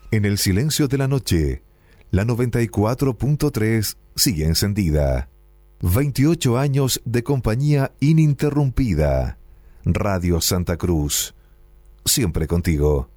En el silencio de la noche, la 94.3 sigue encendida. 28 años de compañía ininterrumpida. Radio Santa Cruz. Siempre contigo.